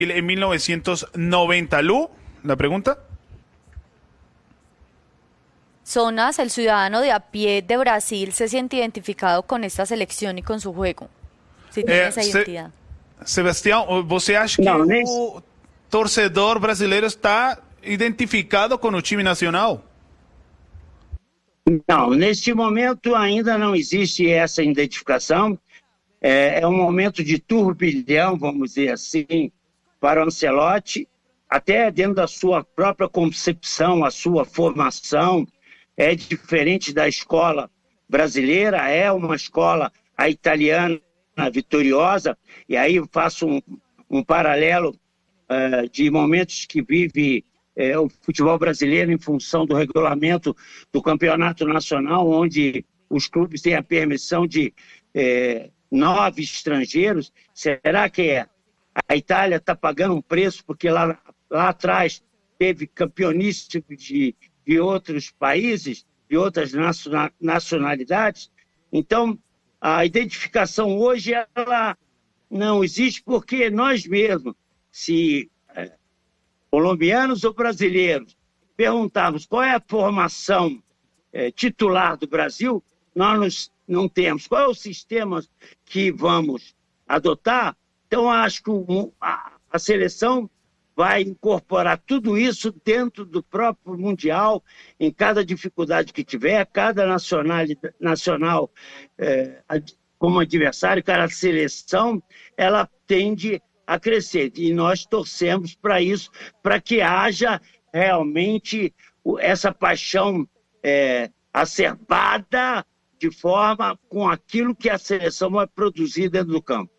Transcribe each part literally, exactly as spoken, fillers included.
en mil novecientos noventa. Lu, la pregunta. Zonas, el ciudadano de a pie de Brasil se siente identificado con esta selección y con su juego. Si tiene É, esa Se- identidad. Sebastião, você acha que Não, nesse- o torcedor brasileiro está identificado com o time nacional? Não, neste momento ainda não existe essa identificação. É, é um momento de turbilhão, vamos dizer assim, para o Ancelotti, até dentro da sua própria concepção, a sua formação é diferente da escola brasileira, é uma escola, a italiana, vitoriosa, e aí eu faço um, um paralelo eh, de momentos que vive eh, o futebol brasileiro em função do regulamento do campeonato nacional, onde os clubes têm a permissão de eh, nove estrangeiros. Será que é? A Itália está pagando um preço porque lá, lá atrás teve campeoníssimo de, de outros países, de outras naciona- nacionalidades? Então, a identificação hoje ela não existe porque nós mesmos, se eh, colombianos ou brasileiros, perguntarmos qual é a formação eh, titular do Brasil, nós nos- não temos. Qual é o sistema que vamos adotar? Então, acho que o- a, a seleção vai incorporar tudo isso dentro do próprio Mundial, em cada dificuldade que tiver, cada nacionalidade, nacional eh, ad- como adversário, cada seleção, ela tende a crescer. E nós torcemos para isso, para que haja realmente o- essa paixão eh, acerbada de forma com aquilo que a seleção vai produzir dentro do campo.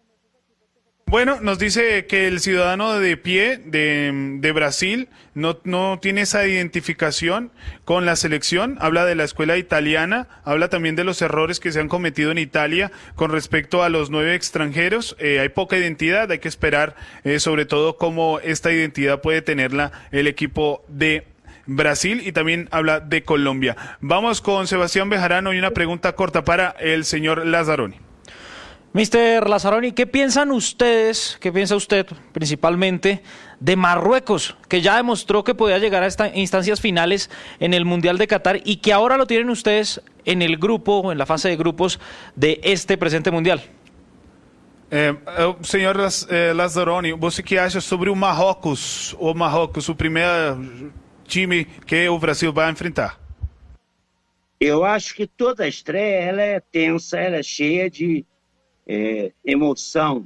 Bueno, nos dice que el ciudadano de pie de, de Brasil no, no tiene esa identificación con la selección, habla de la escuela italiana, habla también de los errores que se han cometido en Italia con respecto a los nueve extranjeros. Eh, hay poca identidad, hay que esperar eh, sobre todo cómo esta identidad puede tenerla el equipo de Brasil, y también habla de Colombia. Vamos con Sebastián Bejarano y una pregunta corta para el señor Lazzaroni. mister Lazzaroni, ¿qué piensan ustedes, qué piensa usted principalmente de Marruecos, que ya demostró que podía llegar a estas instancias finales en el Mundial de Qatar y que ahora lo tienen ustedes en el grupo, en la fase de grupos de este presente Mundial? É, é, senhor Laz- é, Lazzaroni, você que acha sobre o Marrocos, o Marrocos, o primeiro time que o Brasil vai enfrentar? Eu acho que toda a estreia ela é tensa, ela é cheia de é, emoção.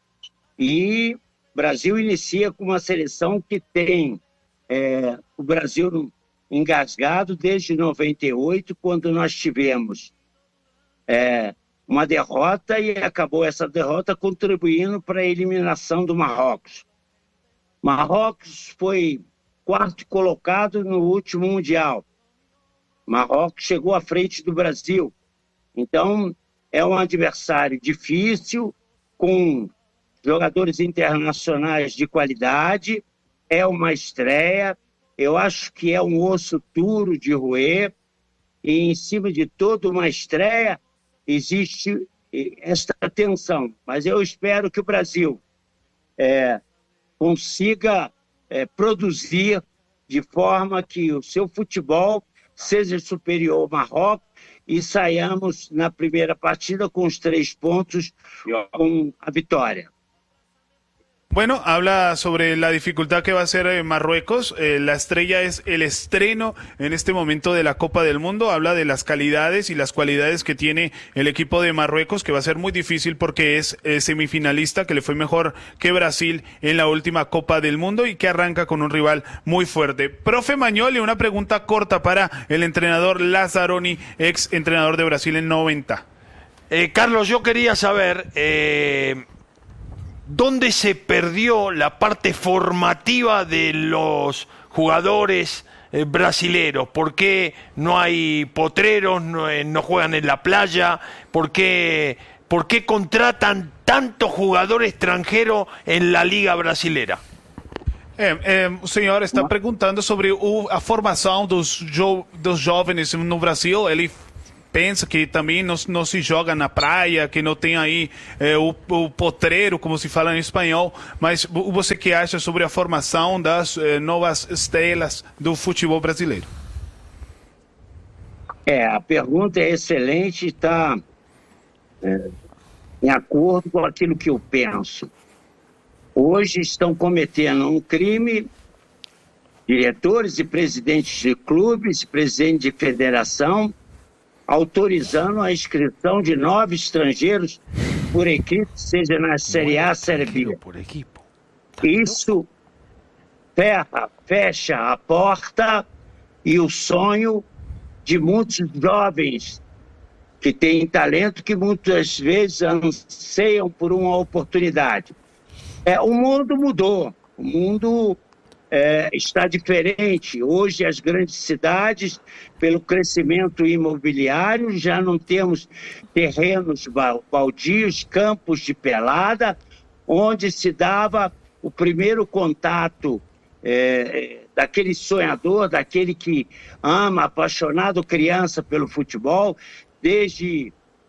E o Brasil inicia com uma seleção que tem é, o Brasil engasgado desde noventa e oito, quando nós tivemos é, uma derrota, e acabou essa derrota contribuindo para a eliminação do Marrocos. Marrocos foi quarto colocado no último Mundial. Marrocos chegou à frente do Brasil. Então, é um adversário difícil, com jogadores internacionais de qualidade, é uma estreia, eu acho que é um osso duro de roer, e em cima de toda uma estreia existe esta tensão. Mas eu espero que o Brasil é, consiga é, produzir de forma que o seu futebol seja superior ao Marrocos e saiamos na primeira partida com os três pontos, com a vitória. Bueno, habla sobre la dificultad que va a ser eh, Marruecos. Eh, la estrella es el estreno en este momento de la Copa del Mundo. Habla de las calidades y las cualidades que tiene el equipo de Marruecos, que va a ser muy difícil porque es eh, semifinalista, que le fue mejor que Brasil en la última Copa del Mundo y que arranca con un rival muy fuerte. Profe Magnoli, una pregunta corta para el entrenador Lazzaroni, ex entrenador de Brasil en noventa. Eh, Carlos, yo quería saber eh, dónde se perdió la parte formativa de los jugadores eh, brasileros. ¿Por qué no hay potreros, no, eh, no juegan en la playa? ¿Por qué, por qué contratan tanto jugador extranjero en la liga brasilera? É, é, o senhor está perguntando sobre o, a formação dos, jo, dos jovens no Brasil. Ele pensa que também não, não se joga na praia, que não tem aí é, o, o potreiro, como se fala em espanhol, mas você que acha sobre a formação das é, novas estrelas do futebol brasileiro? É, a pergunta é excelente, está é, em acordo com aquilo que eu penso. Hoje estão cometendo um crime diretores e presidentes de clubes, presidente de federação, autorizando a inscrição de nove estrangeiros por equipe, seja na Série A, Série B. Isso ferra, fecha a porta e o sonho de muitos jovens que têm talento, que muitas vezes anseiam por uma oportunidade. É, o mundo mudou, o mundo é, está diferente. Hoje as grandes cidades, pelo crescimento imobiliário, já não temos terrenos baldios, campos de pelada, onde se dava o primeiro contato é, daquele sonhador, daquele que ama, apaixonado criança pelo futebol, desde...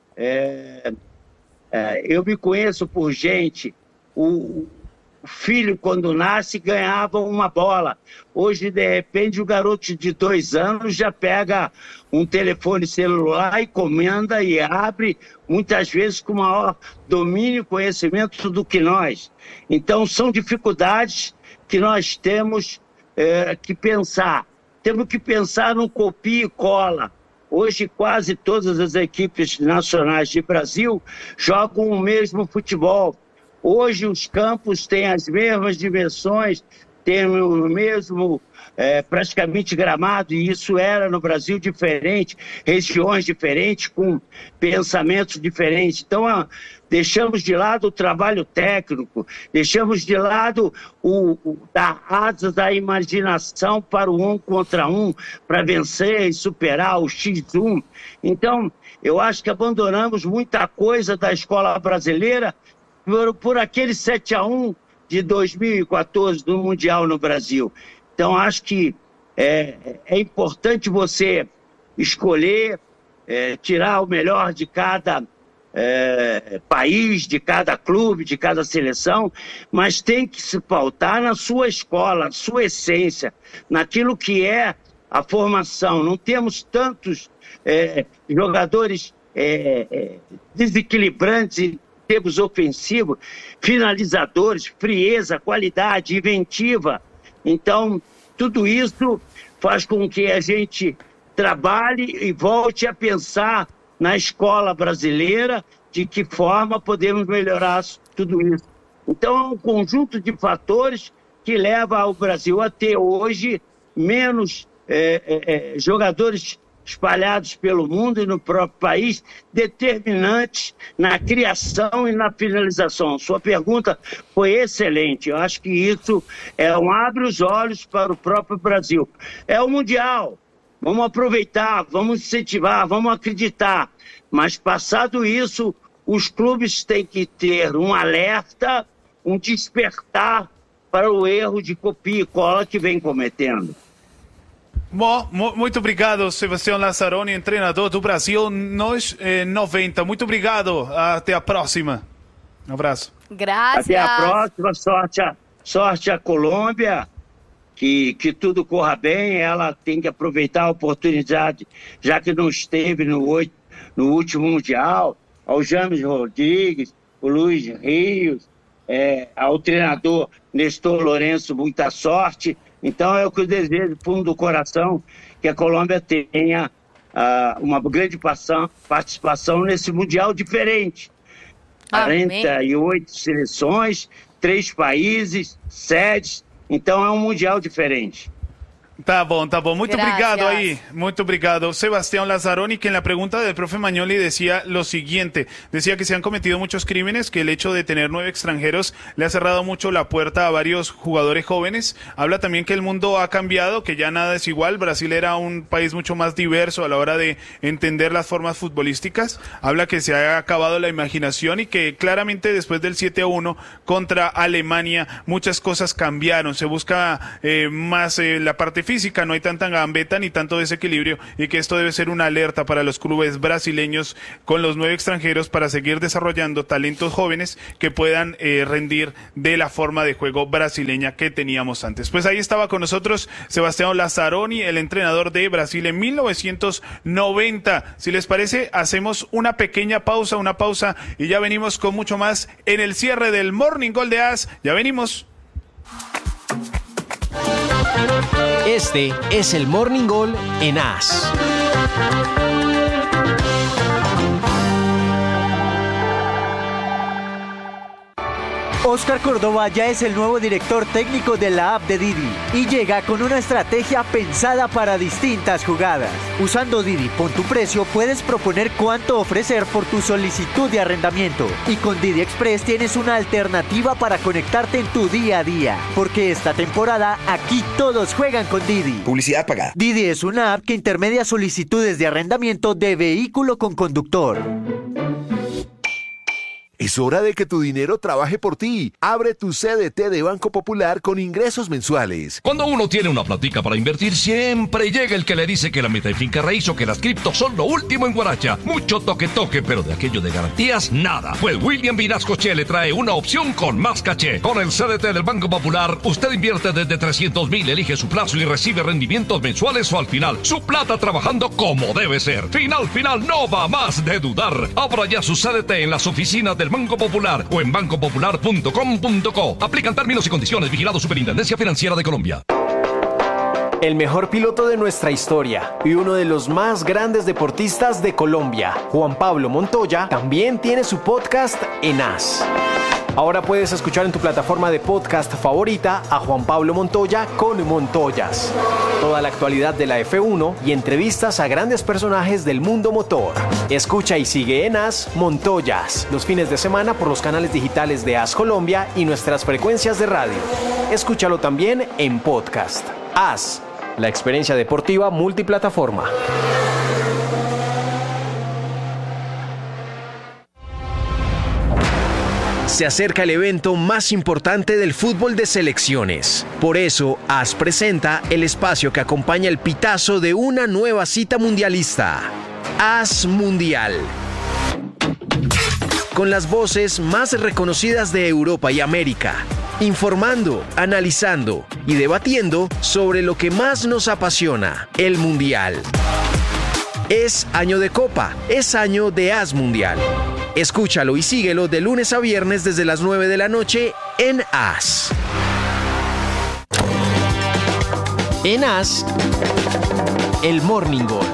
É, é, eu me conheço por gente... O filho, quando nasce, ganhava uma bola. Hoje, de repente, o garoto de dois anos já pega um telefone celular e comanda e abre, muitas vezes com maior domínio e conhecimento do que nós. Então, são dificuldades que nós temos é, que pensar. Temos que pensar no copia e cola. Hoje, quase todas as equipes nacionais de Brasil jogam o mesmo futebol. Hoje os campos têm as mesmas dimensões, têm o mesmo é, praticamente gramado, e isso era no Brasil diferente, regiões diferentes, com pensamentos diferentes. Então, ah, deixamos de lado o trabalho técnico, deixamos de lado o, o dar asas à imaginação para o um contra um, para vencer e superar o xis um. Então, eu acho que abandonamos muita coisa da escola brasileira Por, por aquele sete a um de dois mil e quatorze do Mundial no Brasil. Então, acho que é, é importante você escolher, é, tirar o melhor de cada é, país, de cada clube, de cada seleção, mas tem que se pautar na sua escola, na sua essência, naquilo que é a formação. Não temos tantos é, jogadores é, é, desequilibrantes, termos ofensivos, finalizadores, frieza, qualidade, inventiva. Então, tudo isso faz com que a gente trabalhe e volte a pensar na escola brasileira, de que forma podemos melhorar tudo isso. Então, é um conjunto de fatores que leva o Brasil a ter hoje menos é, é, jogadores espalhados pelo mundo e no próprio país, determinantes na criação e na finalização. Sua pergunta foi excelente. Eu acho que isso é um abre os olhos para o próprio Brasil. É o Mundial. Vamos aproveitar, vamos incentivar, vamos acreditar. Mas, passado isso, os clubes têm que ter um alerta, um despertar para o erro de copia e cola que vem cometendo. Bom, muito obrigado, Sebastião Lazzaroni, treinador do Brasil nos eh, noventa. Muito obrigado. Até a próxima. Um abraço. Graças. Até a próxima. Sorte a, sorte a Colômbia. Que, que tudo corra bem. Ela tem que aproveitar a oportunidade, já que não esteve no, oito, no último Mundial. Ao James Rodrigues, o Luiz Rios, é, ao treinador Nestor Lourenço, muita sorte. Então, é o que eu desejo do fundo do coração, que a Colômbia tenha uh, uma grande participação nesse Mundial diferente. Amém. quarenta e oito seleções, três países, sedes. Então, é um Mundial diferente. Tá bom, tá bom. Muito Gracias. obrigado ahí. Muito obrigado. Sebastián Lazzaroni, que en la pregunta del profe Magnoli decía lo siguiente. Decía que se han cometido muchos crímenes, que el hecho de tener nueve extranjeros le ha cerrado mucho la puerta a varios jugadores jóvenes. Habla también que el mundo ha cambiado, que ya nada es igual. Brasil era un país mucho más diverso a la hora de entender las formas futbolísticas. Habla que se ha acabado la imaginación y que claramente después del siete a uno contra Alemania muchas cosas cambiaron. Se busca eh, más eh, la parte física, no hay tanta gambeta ni tanto desequilibrio, y que esto debe ser una alerta para los clubes brasileños con los nueve extranjeros para seguir desarrollando talentos jóvenes que puedan eh, rendir de la forma de juego brasileña que teníamos antes. Pues ahí estaba con nosotros Sebastián Lazzaroni, el entrenador de Brasil en mil novecientos noventa. Si les parece, hacemos una pequeña pausa, una pausa y ya venimos con mucho más en el cierre del Morning Gol de AS. Ya venimos. Este es el Morning Gol en AS. Óscar Córdoba ya es el nuevo director técnico de la app de Didi y llega con una estrategia pensada para distintas jugadas. Usando Didi Pon tu Precio puedes proponer cuánto ofrecer por tu solicitud de arrendamiento, y con Didi Express tienes una alternativa para conectarte en tu día a día, porque esta temporada aquí todos juegan con Didi. Publicidad pagada. Didi es una app que intermedia solicitudes de arrendamiento de vehículo con conductor. Es hora de que tu dinero trabaje por ti. Abre tu C D T de Banco Popular con ingresos mensuales. Cuando uno tiene una platica para invertir, siempre llega el que le dice que la meta y finca raíz o que las criptos son lo último en guaracha. Mucho toque toque, pero de aquello de garantías, nada. Pues William Vinascoche le trae una opción con más caché. Con el C D T del Banco Popular, usted invierte desde trescientos mil, elige su plazo y recibe rendimientos mensuales o al final. Su plata trabajando como debe ser. Final, final, no va más de dudar. Abra ya su C D T en las oficinas del Banco Popular o en banco popular punto com punto co. Aplican términos y condiciones. Vigilado Superintendencia Financiera de Colombia. El mejor piloto de nuestra historia y uno de los más grandes deportistas de Colombia, Juan Pablo Montoya, también tiene su podcast en AS. Ahora puedes escuchar en tu plataforma de podcast favorita a Juan Pablo Montoya con Montoyas. Toda la actualidad de la F uno y entrevistas a grandes personajes del mundo motor. Escucha y sigue en AS Montoyas los fines de semana por los canales digitales de AS Colombia y nuestras frecuencias de radio. Escúchalo también en podcast. AS, la experiencia deportiva multiplataforma. Se acerca el evento más importante del fútbol de selecciones. Por eso, AS presenta el espacio que acompaña el pitazo de una nueva cita mundialista. AS Mundial. Con las voces más reconocidas de Europa y América. Informando, analizando y debatiendo sobre lo que más nos apasiona, el Mundial. Es año de Copa, es año de AS Mundial. Escúchalo y síguelo de lunes a viernes desde las nueve de la noche en AS. En AS, el Morning Gol.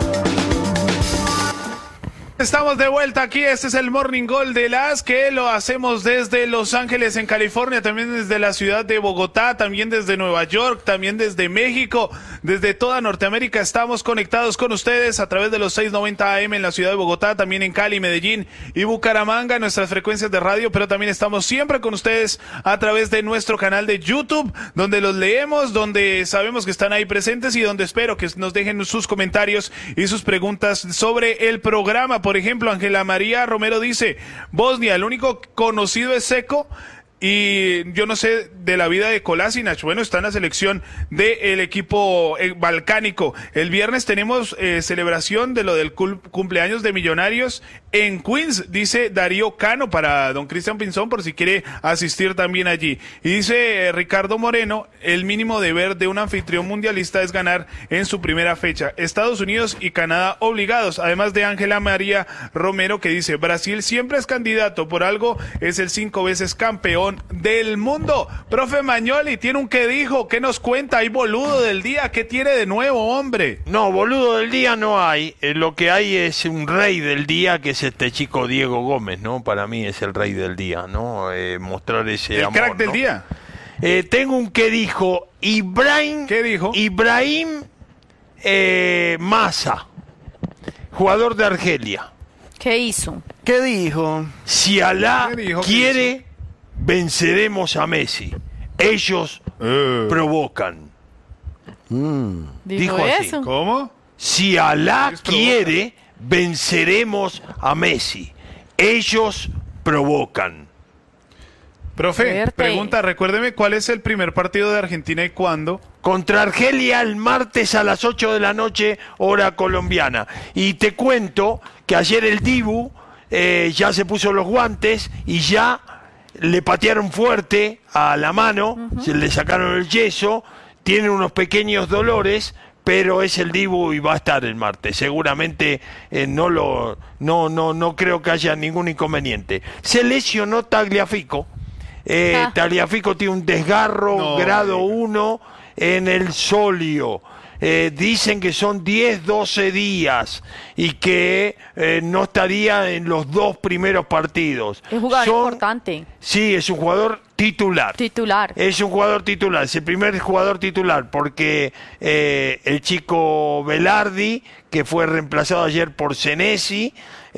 Estamos de vuelta aquí, este es el Morning Gol de las que lo hacemos desde Los Ángeles en California, también desde la ciudad de Bogotá, también desde Nueva York, también desde México, desde toda Norteamérica estamos conectados con ustedes a través de los seiscientos noventa A M en la ciudad de Bogotá, también en Cali, Medellín y Bucaramanga, nuestras frecuencias de radio, pero también estamos siempre con ustedes a través de nuestro canal de YouTube, donde los leemos, donde sabemos que están ahí presentes y donde espero que nos dejen sus comentarios y sus preguntas sobre el programa. Por ejemplo, Ángela María Romero dice, Bosnia, el único conocido es Seco, y yo no sé de la vida de Kolasinac. Bueno, está en la selección del equipo eh, balcánico. El viernes tenemos eh, celebración de lo del cumpleaños de Millonarios en Queens, dice Darío Cano, para don Cristian Pinzón, por si quiere asistir también allí. Y dice eh, Ricardo Moreno, el mínimo deber de un anfitrión mundialista es ganar en su primera fecha. Estados Unidos y Canadá obligados, además de Ángela María Romero, que dice, Brasil siempre es candidato, por algo es el cinco veces campeón del mundo. Profe Mañoli, tiene un qué dijo, qué nos cuenta, hay boludo del día, ¿qué tiene de nuevo, hombre? No, boludo del día no hay, eh, lo que hay es un rey del día, que es este chico Diego Gómez, ¿no? Para mí es el rey del día, ¿no? Eh, mostrar ese el amor, crack del ¿no? día. Eh, tengo un que dijo Ibrahim, ¿qué dijo? Ibrahim eh, Massa, jugador de Argelia. ¿Qué hizo? ¿Qué dijo? Si Alá ¿Qué dijo? quiere, venceremos a Messi. Ellos Eh. provocan. ¿Dijo, Dijo así. eso? ¿Cómo? Si Alá Ellos provocan. quiere, venceremos a Messi. Ellos provocan. Profe, Fuerte. pregunta, recuérdeme cuál es el primer partido de Argentina y cuándo. Contra Argelia el martes a las ocho de la noche, hora colombiana. Y te cuento que ayer el Dibu eh, ya se puso los guantes y ya le patearon fuerte a la mano, uh-huh. se le sacaron el yeso, tiene unos pequeños dolores, pero es el Dibu y va a estar el martes. Seguramente eh, no lo no no no creo que haya ningún inconveniente. Se lesionó Tagliafico. Eh, ah. Tagliafico tiene un desgarro no, grado uno en el sóleo. Eh, dicen que son diez, doce días y que eh, no estaría en los dos primeros partidos. Es un jugador son, importante. Sí, es un jugador titular. Titular. Es un jugador titular, es el primer jugador titular porque eh, el chico Velardi, que fue reemplazado ayer por Senesi,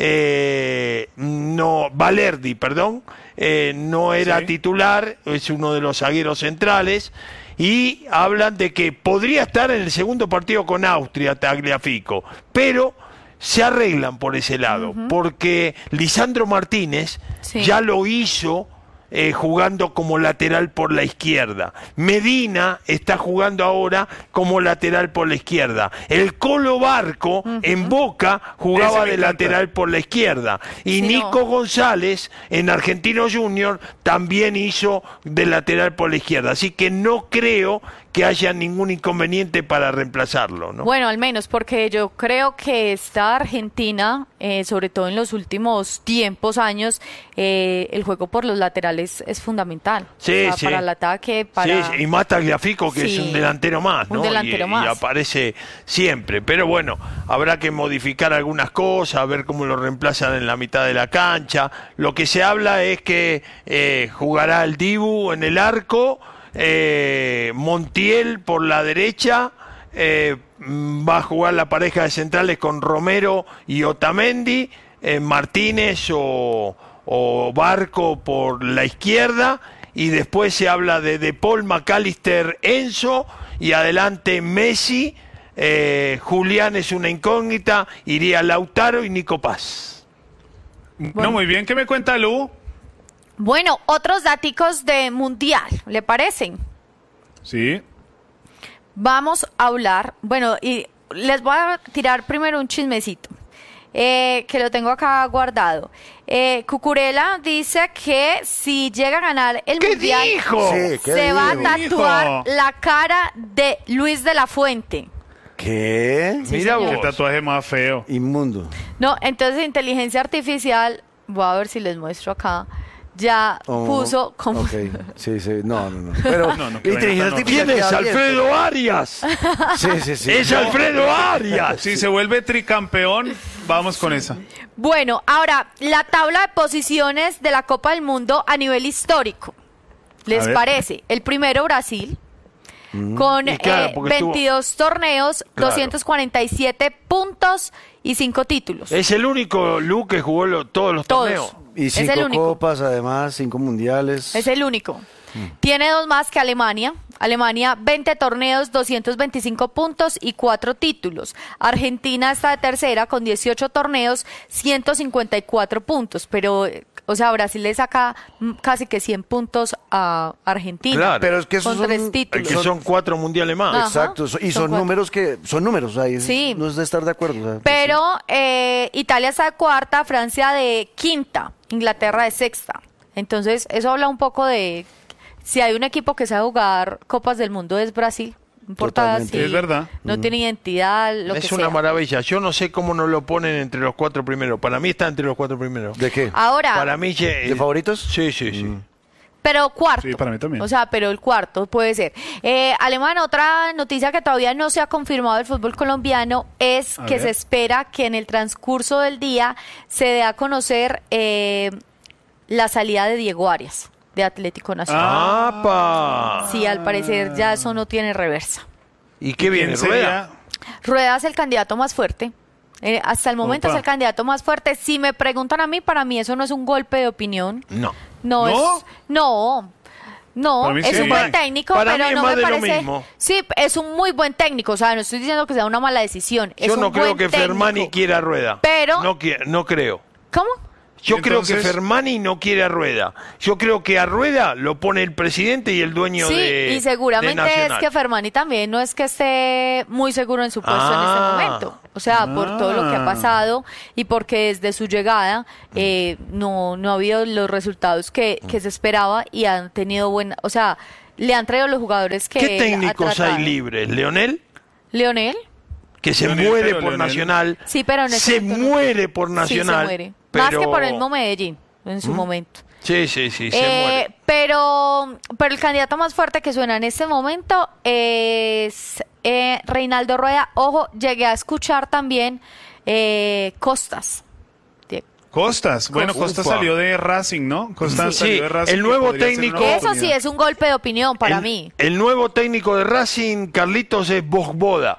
eh, no, Valerdi, perdón, eh, no era sí. titular, es uno de los zagueros centrales. Y hablan de que podría estar en el segundo partido con Austria, Tagliafico, pero se arreglan por ese lado, uh-huh. porque Lisandro Martínez sí. ya lo hizo eh, jugando como lateral por la izquierda. Medina está jugando ahora como lateral por la izquierda. El Colo Barco uh-huh. en Boca jugaba de lateral por la izquierda. Y sí, Nico no. González en Argentino Junior también hizo de lateral por la izquierda. Así que no creo que haya ningún inconveniente para reemplazarlo, ¿no? Bueno, al menos porque yo creo que esta Argentina, eh, sobre todo en los últimos tiempos, años, eh, el juego por los laterales es fundamental. Sí, o sea, sí. Para el ataque, para... Sí, y más Tagliafico, que sí, es un delantero más, ¿no? Un delantero y, más. Y aparece siempre. Pero bueno, habrá que modificar algunas cosas, a ver cómo lo reemplazan en la mitad de la cancha. Lo que se habla es que eh, jugará el Dibu en el arco, Eh, Montiel por la derecha, eh, va a jugar la pareja de centrales con Romero y Otamendi, eh, Martínez o, o Barco por la izquierda, y después se habla de De Paul, McAllister, Enzo, y adelante Messi, eh, Julián es una incógnita, iría Lautaro y Nico Paz. Bueno. No, muy bien, ¿qué me cuenta Lu? Bueno, otros daticos de Mundial, ¿le parecen? Sí. Vamos a hablar, bueno, y les voy a tirar primero un chismecito, eh, que lo tengo acá guardado. Eh, Cucurella dice que si llega a ganar el ¿Qué Mundial, dijo? Sí, ¿qué se dijo? va a tatuar Dijo. la cara de Luis de la Fuente. ¿Qué? Sí, Mira señor. Qué vos. tatuaje más feo. Inmundo. No, entonces inteligencia artificial, voy a ver si les muestro acá, ya Oh, puso como... Ok, sí, sí, no, no, no. Pero No, no, que inteligencia vaina tan artificial ¿Quién es? queda bien. Alfredo Arias. Sí, sí, sí. Es Alfredo Arias. Si se vuelve tricampeón, vamos con esa. Bueno, ahora, la tabla de posiciones de la Copa del Mundo a nivel histórico. ¿Les A ver. parece? El primero, Brasil, con Y claro, eh, porque estuvo- veintidós torneos, Claro. doscientos cuarenta y siete puntos y cinco títulos. Es el único Lu que jugó lo- todos los Todos. torneos. Y Es el cinco único. copas, además, cinco mundiales. Es el único. Tiene dos más que Alemania. Alemania, veinte torneos, doscientos veinticinco puntos y cuatro títulos. Argentina está de tercera con dieciocho torneos, ciento cincuenta y cuatro puntos. Pero, eh, o sea, Brasil le saca mm, casi que cien puntos a Argentina. Claro. Pero es que esos con son- tres Es títulos. que son cuatro mundiales más. Ajá. Exacto, so- y Son son cuatro. números que son números, ahí Sí. no es de estar de acuerdo. o sea, Pero eh, Italia está de cuarta, Francia de quinta, Inglaterra de sexta. Entonces, eso habla un poco de si hay un equipo que sabe jugar Copas del Mundo es Brasil. No importa Totalmente. si Es verdad. no tiene identidad, lo Es que una sea. maravilla. Yo no sé cómo no lo ponen entre los cuatro primeros. Para mí está entre los cuatro primeros. ¿De qué? Ahora, Para mí... eh, ¿De favoritos? Sí, sí, sí. pero cuarto. Sí, para mí también. O sea, pero el cuarto puede ser. Eh, Alemán, otra noticia que todavía no se ha confirmado del fútbol colombiano es A que ver. se espera que en el transcurso del día se dé a conocer eh, la salida de Diego Arias, de Atlético Nacional. ¡Apa! Sí, al parecer ya eso no tiene reversa. ¿Y qué viene, ¿Quién Rueda? sería? Rueda es el candidato más fuerte. Eh, hasta el momento Opa. es el candidato más fuerte. Si me preguntan a mí, para mí eso no es un golpe de opinión. No. No, ¿No? es. No. No, Para mí es sí. un buen técnico, Para pero mí es no más me de lo parece. mismo. Sí, es un muy buen técnico. O sea, no estoy diciendo que sea una mala decisión. Es Yo un no creo buen que técnico. Fermani quiera a Rueda. Pero- No, qui- no creo. ¿Cómo? Yo Entonces, creo que Fermani no quiere a Rueda. Yo creo que a Rueda lo pone el presidente y el dueño sí, de y seguramente de es Nacional. que Fermani también no es que esté muy seguro en su puesto Ah. en este momento. O sea, por todo lo que ha pasado y porque desde su llegada eh, no, no ha habido los resultados que, que se esperaba y han tenido buena... O sea, le han traído los jugadores que ¿Qué él ha técnicos tratado. hay libres? ¿Leonel? ¿Leonel? Que se Leonel, muere pero por Leonel- Nacional. Sí, pero en ese se momento no. muere por Nacional. Sí, se muere. Más pero- que por el mismo Medellín en su momento. Sí, sí, sí, se Eh, muere. pero, pero el candidato más fuerte que suena en este momento es eh, Reinaldo Rueda. Ojo, llegué a escuchar también eh, Costas. Diego. Costas, bueno, Costas Ufa. salió de Racing, ¿no? Costas Sí, salió de Racing. el que nuevo podría ser técnico- una Que eso sí oportunidad. es un golpe de opinión para el, mí. El nuevo técnico de Racing, Carlitos, es Bogboda.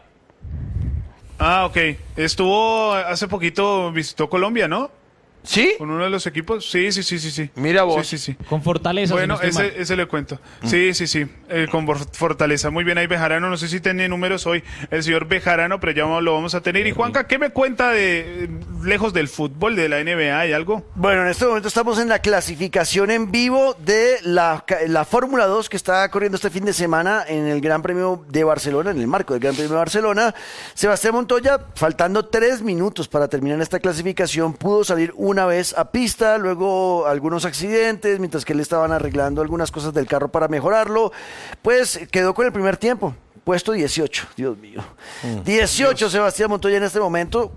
Ah, ok. Estuvo hace poquito, visitó Colombia, ¿no? ¿Sí? Con uno de los equipos. Sí, sí, sí, sí, sí. Mira vos. Sí, sí, sí. Con Fortaleza. Bueno, si no estoy mal. ese, ese le cuento. Sí, sí, sí. Eh, con Bor- Fortaleza. Muy bien ahí, Bejarano. No sé si tiene números hoy el señor Bejarano, pero ya lo vamos a tener. Y Juanca, ¿qué me cuenta de eh, lejos del fútbol, de la N B A? ¿Hay algo? Bueno, en este momento estamos en la clasificación en vivo de la, ca- la Fórmula dos que está corriendo este fin de semana en el Gran Premio de Barcelona, en el marco del Gran Premio de Barcelona. Sebastián Montoya, faltando tres minutos para terminar esta clasificación, pudo salir una vez a pista, luego algunos accidentes, mientras que le estaban arreglando algunas cosas del carro para mejorarlo, pues quedó con el primer tiempo, puesto dieciocho, Dios mío. dieciocho Sebastián Montoya en este momento.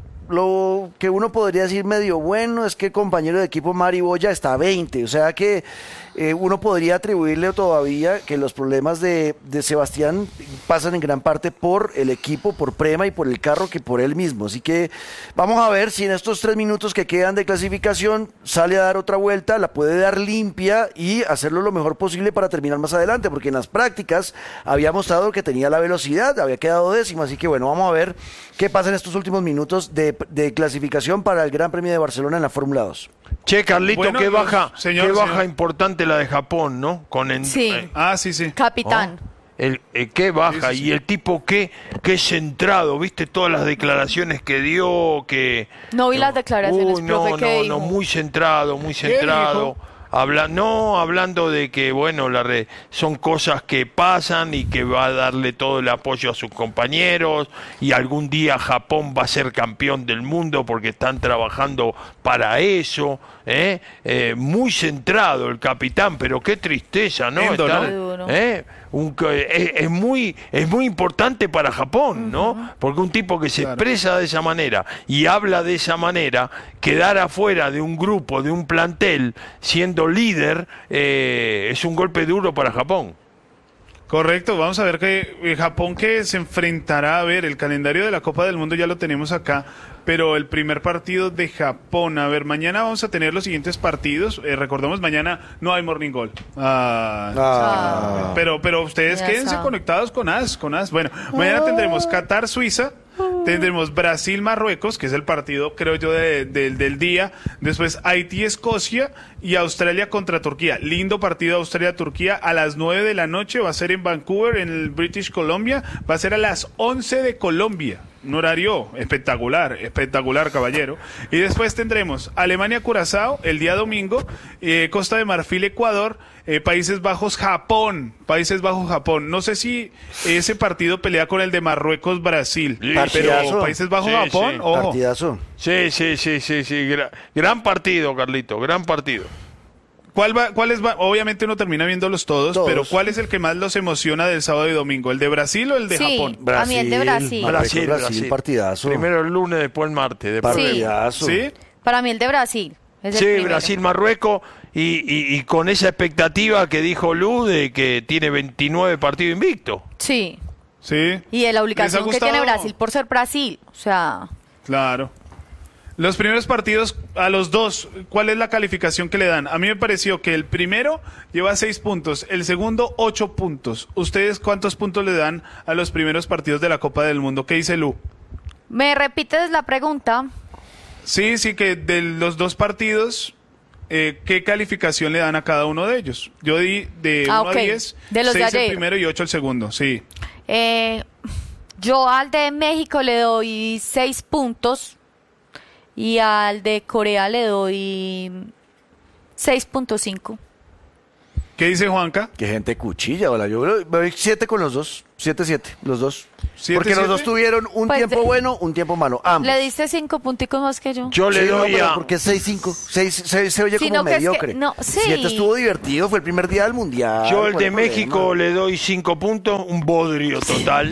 Lo que uno podría decir medio bueno es que el compañero de equipo Mari Boya está a veinte, o sea que eh, uno podría atribuirle todavía que los problemas de, de Sebastián pasan en gran parte por el equipo, por Prema y por el carro que por él mismo. Así que vamos a ver si en estos tres minutos que quedan de clasificación sale a dar otra vuelta, la puede dar limpia y hacerlo lo mejor posible para terminar más adelante, porque en las prácticas había mostrado que tenía la velocidad, había quedado décimo, así que bueno, vamos a ver qué pasa en estos últimos minutos de, de clasificación para el Gran Premio de Barcelona en la Fórmula dos. Che, Carlito, Bueno, qué los- baja, señor, qué baja señor. importante la de Japón, ¿no? Con en- Sí. eh, Ah, sí, sí. Capitán. el, eh, qué baja. Sí, sí, sí. Y el tipo qué, qué centrado, ¿viste? Todas las declaraciones que dio, que... No vi las declaraciones, Uy, no, profe, ¿qué no, dijo? no, muy centrado, muy centrado. Habla, no, hablando de que, bueno, la re- son cosas que pasan y que va a darle todo el apoyo a sus compañeros y algún día Japón va a ser campeón del mundo porque están trabajando para eso. ¿eh? Eh, muy centrado el capitán, pero qué tristeza, ¿no? Lindo, Estar- ¿no? Qué duro. ¿eh? Un co- es, es muy es muy importante para Japón, ¿no? Porque un tipo que se Claro. expresa de esa manera y habla de esa manera, quedar afuera de un grupo, de un plantel, siendo líder, eh, es un golpe duro para Japón. Correcto, vamos a ver que eh, Japón que se enfrentará, a ver, el calendario de la Copa del Mundo ya lo tenemos acá, pero el primer partido de Japón, a ver, mañana vamos a tener los siguientes partidos, eh, recordemos, mañana no hay Morning Goal. Ah, Ah. Pero, pero ustedes Ya quédense saben. conectados con A S, con A S. Bueno, mañana tendremos Qatar-Suiza, tendremos Brasil-Marruecos, que es el partido, creo yo, de- de- del día. Después Haití-Escocia y Australia contra Turquía. Lindo partido Australia-Turquía a las nueve de la noche. Va a ser en Vancouver, en el British Columbia. Va a ser a las once de Colombia. Un horario espectacular, espectacular, caballero. Y después tendremos Alemania-Curazao el día domingo, eh, Costa de Marfil, Ecuador, eh, Países Bajos, Japón. Países Bajos, Japón. No sé si ese partido pelea con el de Marruecos-Brasil, pero Partidazo. Países Bajos, Sí, Japón, sí. ojo. Partidazo. Sí, sí, sí, sí, sí. Gra- gran partido, Carlito, gran partido. ¿Cuál va, cuál es, va- obviamente uno termina viéndolos todos, Todos. pero ¿cuál es el que más los emociona del sábado y domingo? ¿El de Brasil o el de Sí. Japón? A mí el de Brasil. Brasil, Brasil, partidazo. Primero el lunes, después el martes. Después Sí. Partidazo. ¿Sí? Para mí el de Brasil. es el Sí, primero. Brasil, Marruecos, y, y- y con esa expectativa que dijo Lu de que tiene veintinueve partidos invictos. Sí. Sí. Y de la ¿Les obligación ha que tiene gustado? Brasil por ser Brasil. O sea, Claro. Los primeros partidos, a los dos, ¿cuál es la calificación que le dan? A mí me pareció que el primero lleva seis puntos, el segundo ocho puntos. ¿Ustedes cuántos puntos le dan a los primeros partidos de la Copa del Mundo? ¿Qué dice Lu? ¿me repites la pregunta? Sí, sí, que de los dos partidos, eh, ¿qué calificación le dan a cada uno de ellos? Yo di de Ah, uno ok. a diez, De los de seis el ayer. primero y ocho el segundo, sí. Eh, yo al de México le doy seis puntos y al de Corea le doy seis punto cinco. ¿Qué dice Juanca? Qué gente cuchilla, hola. Yo me doy siete con los dos. siete siete, los dos. ¿Siete, Porque los siete? dos tuvieron un Pues tiempo de- bueno, un tiempo malo. Ambos. Le diste cinco punticos más que yo. Yo le Sí, no, doy pero a... porque es seis cinco. seis, seis, se oye Sino como que es que- mediocre. no, sí. siete estuvo divertido, fue el primer día del mundial. Yo el ¿cuál de problema? México le doy cinco puntos, un bodrio total.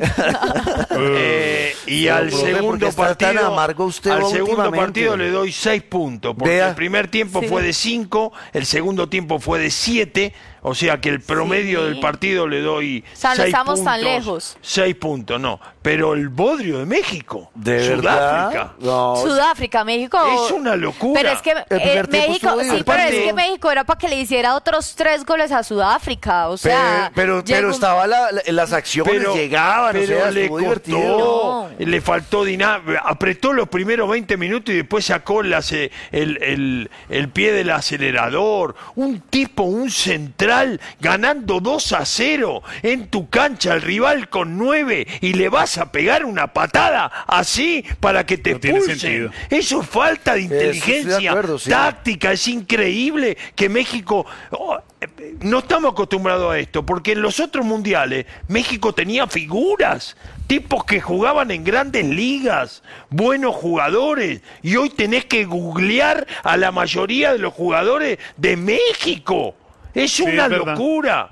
Eh, y Pero, al profe, ¿por qué segundo está tan partido, amargo usted al segundo últimamente? partido le doy seis puntos, porque Vea. el primer tiempo Sí. fue de cinco, el segundo tiempo fue de siete, o sea que el promedio Sí. del partido le doy O sea, no seis estamos tan puntos, lejos. seis puntos, no. Pero el bodrio de México, ¿De Sudáfrica, verdad? No. Sudáfrica, México. es una locura. Pero es que primer eh, tiempo México, estuvo sí, divertido. pero es Aparte- que México era para que le hiciera otros tres goles a Sudáfrica. O sea, pero, pero, pero llegó- estaba la, la- las acciones, llegaban, pero o sea, le estuvo costó, divertido. le faltó dinámica, apretó los primeros veinte minutos y después sacó el, ace- el, el- el pie del acelerador. Un tipo, un central, ganando dos a cero en tu cancha, el rival con nueve, y le vas a pegar una patada así para que te No tiene expulsen. sentido. Eso es falta de estoy de inteligencia acuerdo, sí. táctica. Es increíble que México... oh, eh, no estamos acostumbrados a esto, porque en los otros mundiales México tenía figuras, tipos que jugaban en grandes ligas, buenos jugadores, y hoy tenés que googlear a la mayoría de los jugadores de México. Es Sí, una es verdad. locura.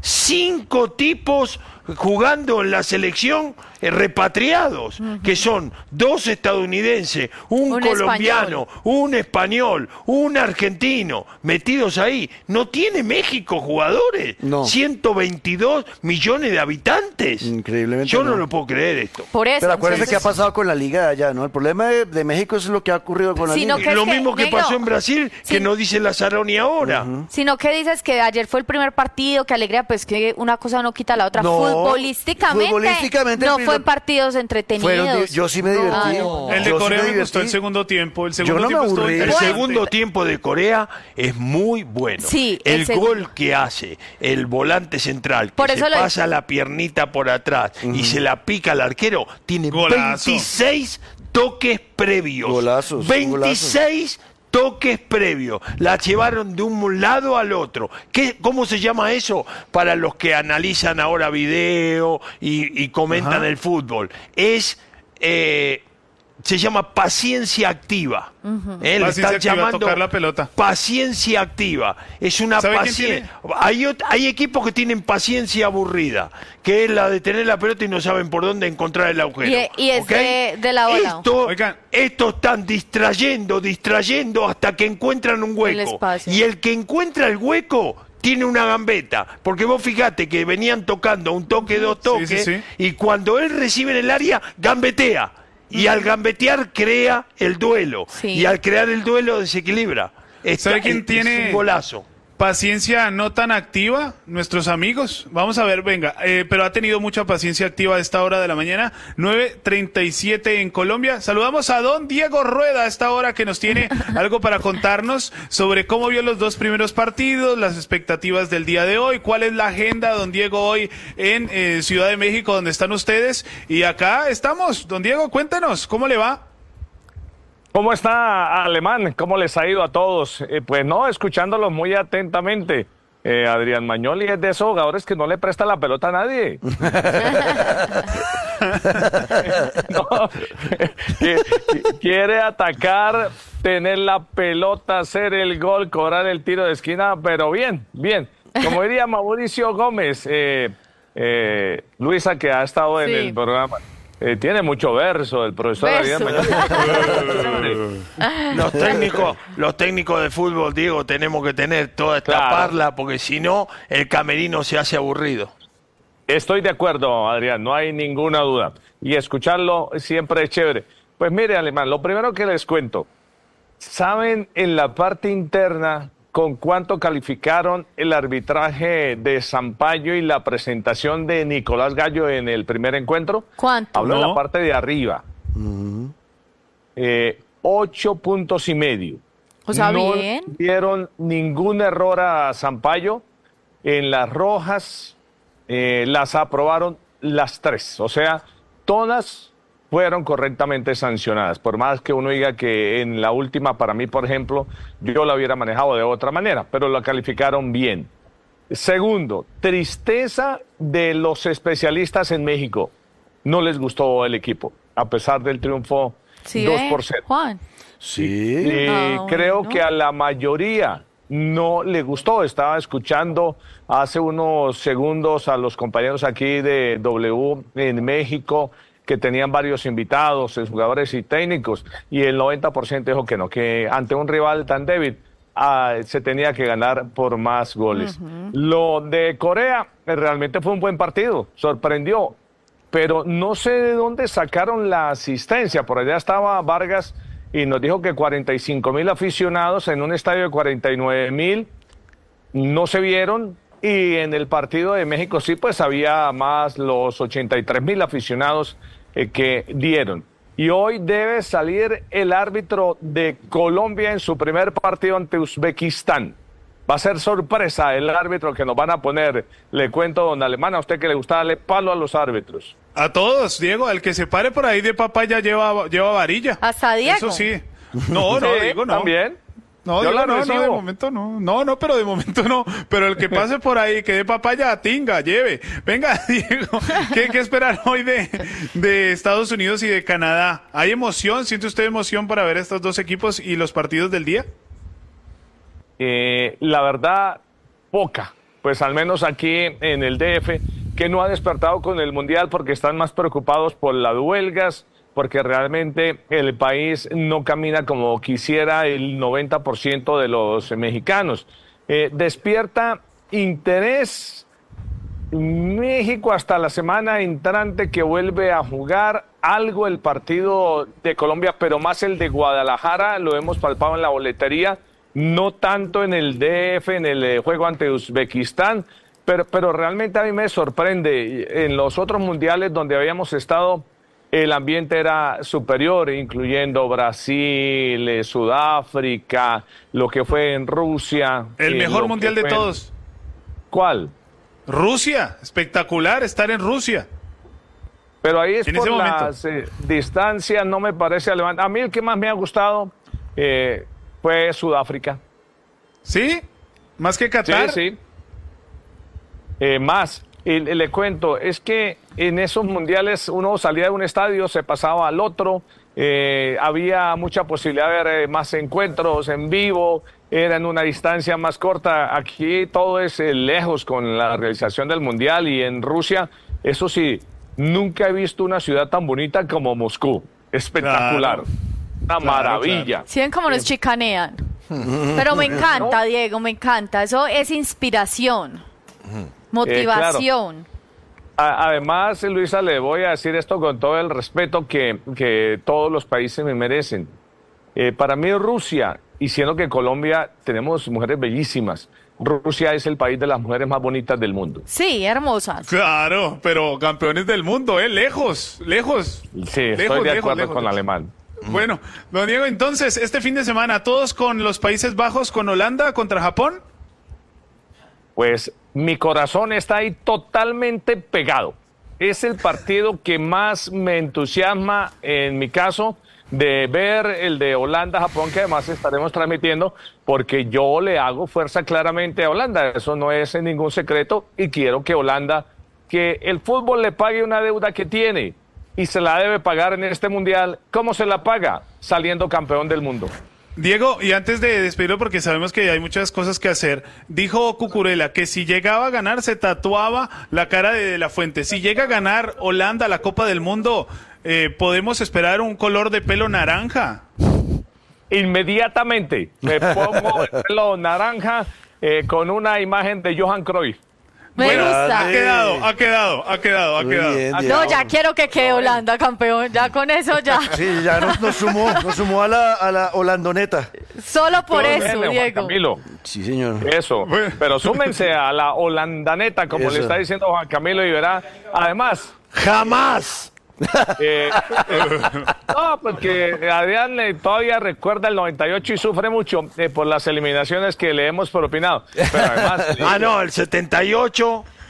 Cinco tipos jugando en la selección eh, repatriados, que son dos estadounidenses, un, Un colombiano, español. un español, un argentino, metidos ahí. ¿No tiene México jugadores? No. ciento veintidós millones de habitantes. Increíblemente Yo no, no. lo puedo creer esto. por eso. Pero acuérdense entonces- qué ha pasado con la liga de allá, ¿no? El problema de, de México es lo que ha ocurrido con la Sino liga. que Lo es que, mismo que negro, pasó en Brasil, que sí. no dice Lazzaroni ahora. Sino que dices que ayer fue el primer partido, que alegría, pues que una cosa no quita la otra. No, futbolísticamente, futbolísticamente el no primer- fue en partidos entretenidos. Fueron di- yo sí me divertí. Ay, no. El de Yo sí Corea me me gustó el divertí. segundo tiempo. El segundo no me tiempo estuvo aburrí. El Bueno. interesante. segundo tiempo de Corea es muy bueno. Sí, el el segundo. gol que hace el volante central, que Por se eso lo- pasa la piernita por atrás y se la pica al arquero, tiene Golazo. veintiséis toques previos. Golazos, veintiséis toques previos. La llevaron de un lado al otro. ¿Qué, ¿Cómo se llama eso? Para los que analizan ahora video y, y comentan Ajá. el fútbol. Es... eh, se llama paciencia activa. ¿Eh? Le Paciencia están activa, llamando tocar la pelota. paciencia activa. Es una ¿Sabe quién paciencia. Hay, ot- hay equipos que tienen paciencia aburrida, que es la de tener la pelota y no saben por dónde encontrar el agujero. Y- y es ¿ok? de- de la bola. Esto, Oigan. estos están distrayendo, distrayendo hasta que encuentran un El hueco. espacio. Y el que encuentra el hueco tiene una gambeta. Porque vos fijate que venían tocando un toque, dos toques, sí, sí. y cuando él recibe en el área, gambetea. Y al gambetear crea el duelo. Sí. Y al crear el duelo desequilibra. Esta- ¿Sabe quién es- tiene- es un golazo. Paciencia no tan activa, nuestros amigos. Vamos a ver, venga, eh, pero ha tenido mucha paciencia activa a esta hora de la mañana, nueve treinta y siete en Colombia. Saludamos a don Diego Rueda a esta hora que nos tiene algo para contarnos sobre cómo vio los dos primeros partidos, las expectativas del día de hoy, cuál es la agenda, don Diego, hoy en eh, Ciudad de México, donde están ustedes. Y acá estamos, don Diego, cuéntanos, ¿cómo le va? ¿Cómo está, Alemán? ¿Cómo les ha ido a todos? Eh, pues no, escuchándolos muy atentamente. Eh, Adrián Magnoli es de esos jugadores que no le presta la pelota a nadie. No, que- que- quiere atacar, tener la pelota, hacer el gol, cobrar el tiro de esquina, pero bien, bien. Como diría Mauricio Gómez, eh, eh, Luisa, que ha estado en Sí. el programa, eh, tiene mucho verso el profesor Adrián Verso. Magnoli. Los técnicos, los técnicos de fútbol, Diego, tenemos que tener toda esta Claro. parla, porque si no, el camerino se hace aburrido. Estoy de acuerdo, Adrián, no hay ninguna duda. Y escucharlo siempre es chévere. Pues mire, Alemán, lo primero que les cuento. ¿Saben en la parte interna con cuánto calificaron el arbitraje de Sampaio y la presentación de Nicolás Gallo en el primer encuentro? ¿Cuánto? Hablo en No. la parte de arriba. Eh, ocho puntos y medio. O sea, no bien. dieron ningún error a Sampaio. En las rojas eh, las aprobaron las tres. O sea, todas fueron correctamente sancionadas. Por más que uno diga que en la última, para mí, por ejemplo, yo la hubiera manejado de otra manera, pero la calificaron bien. Segundo, tristeza de los especialistas en México. No les gustó el equipo, a pesar del triunfo Sí, dos ¿eh, por cero. Juan? Sí. Y Ah, creo bueno. que a la mayoría no le gustó. Estaba escuchando hace unos segundos a los compañeros aquí de W en México que tenían varios invitados, jugadores y técnicos, y el noventa por ciento dijo que no, que ante un rival tan débil ah, se tenía que ganar por más goles. Ujú. Lo de Corea eh, realmente fue un buen partido, sorprendió, pero no sé de dónde sacaron la asistencia. Por allá estaba Vargas y nos dijo que cuarenta y cinco mil aficionados en un estadio de cuarenta y nueve mil no se vieron, y en el partido de México sí, pues había más los ochenta y tres mil aficionados eh, que dieron. Y hoy debe salir el árbitro de Colombia en su primer partido ante Uzbekistán. Va a ser sorpresa el árbitro que nos van a poner. Le cuento, don Alemán, a usted que le gusta darle palo a los árbitros. A todos, Diego, al que se pare por ahí de papaya lleva, lleva varilla. Hasta Diego. Eso sí. No, no, Sí, Diego, no. también. No, Yo Diego, la no, no, de recibo. momento no. No, no, pero de momento no. Pero el que pase por ahí, que de papaya, tinga, lleve. Venga, Diego, ¿qué, qué esperar hoy de, de Estados Unidos y de Canadá? ¿Hay emoción? ¿Siente usted emoción para ver estos dos equipos y los partidos del día? Eh, la verdad, poca. Pues al menos aquí en el D F, que no ha despertado con el Mundial porque están más preocupados por las huelgas, porque realmente el país no camina como quisiera el noventa por ciento de los mexicanos. Eh, despierta interés México hasta la semana entrante, que vuelve a jugar algo el partido de Colombia, pero más el de Guadalajara, lo hemos palpado en la boletería, no tanto en el D F, en el eh, juego ante Uzbekistán, pero, pero realmente a mí me sorprende. En los otros mundiales donde habíamos estado, el ambiente era superior, incluyendo Brasil, eh, Sudáfrica, lo que fue en Rusia. El eh, mejor lo mundial que de fue en- todos. ¿Cuál? Rusia, espectacular estar en Rusia. Pero ahí es En por ese momento. las eh, distancias, no me parece alemán. A mí el que más me ha gustado eh, fue Sudáfrica. ¿Sí? ¿Más que Qatar? Sí, sí. Eh, más. Y le le cuento, es que en esos mundiales uno salía de un estadio, se pasaba al otro, eh, había mucha posibilidad de ver eh, más encuentros en vivo, era en una distancia más corta. Aquí todo es eh, lejos con la realización del mundial, y en Rusia, eso sí, nunca he visto una ciudad tan bonita como Moscú. Espectacular. Claro. Una Claro, maravilla. ¿Sí ven cómo nos chicanean? Pero me encanta, Diego, me encanta. Eso es inspiración, motivación. A- Además, Luisa, le voy a decir esto con todo el respeto que, que todos los países me merecen. Eh, para mí, Rusia, y siendo que Colombia tenemos mujeres bellísimas, Rusia es el país de las mujeres más bonitas del mundo. Sí, hermosas. Claro, pero campeones del mundo, ¿eh? Lejos, lejos. Sí, estoy Lejos, de lejos, acuerdo lejos, con lejos. Alemán. Bueno, don Diego, entonces, este fin de semana, ¿todos con los Países Bajos, con Holanda contra Japón? Pues mi corazón está ahí totalmente pegado. Es el partido que más me entusiasma en mi caso, de ver el de Holanda-Japón, que además estaremos transmitiendo, porque yo le hago fuerza claramente a Holanda. Eso no es ningún secreto, y quiero que Holanda, que el fútbol le pague una deuda que tiene y se la debe pagar en este mundial. ¿Cómo se la paga? Saliendo campeón del mundo. Diego, y antes de despedirlo, porque sabemos que hay muchas cosas que hacer, dijo Cucurella que si llegaba a ganar se tatuaba la cara de De La Fuente. Si llega a ganar Holanda la Copa del Mundo, eh, ¿podemos esperar un color de pelo naranja? Inmediatamente me pongo el pelo naranja eh, con una imagen de Johan Cruyff. Me Bueno, gusta. ha quedado, ha quedado, ha quedado, ha Muy quedado. bien, No, Diego. ya quiero que quede Holanda campeón. Ya con eso, ya. Sí, ya nos, nos sumó, nos sumó a la, a la holandoneta. Solo por Todo eso, bien, Juan Diego. Camilo. Sí, señor. Eso, Bueno. pero súmense a la holandaneta, como Eso. le está diciendo Juan Camilo, y verá. Además, ¡Jamás! eh, no, porque Adrián eh, todavía recuerda el noventa y ocho y sufre mucho eh, por las eliminaciones que le hemos propinado. Pero además, Ah, no, el setenta y ocho.